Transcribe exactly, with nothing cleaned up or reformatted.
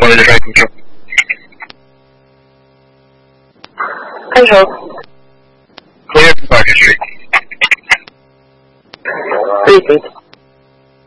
What is right control? Control. Clear from Market Street. Repeat.